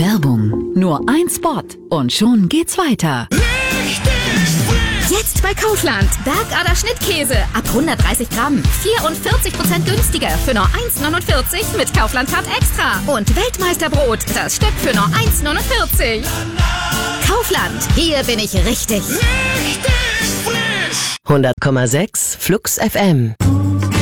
Werbung. Nur ein Spot und schon geht's weiter. Jetzt bei Kaufland. Bergader Schnittkäse ab 130 Gramm. 44% günstiger für nur 1,49 mit Kaufland-Card Extra. Und Weltmeisterbrot, das Stück für nur 1,49. Kaufland, hier bin ich richtig. 100,6 Flux FM.